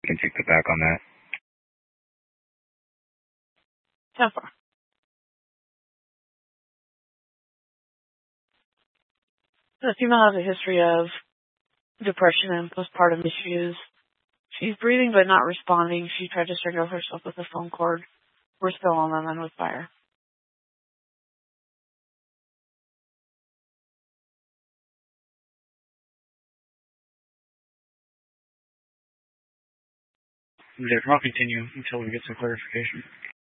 can take the back on that. 10-4. The female has a history of depression and postpartum issues. She's breathing but not responding. She tried to strangle herself with a phone cord. We're still on them and with fire. I'll continue until we get some clarification.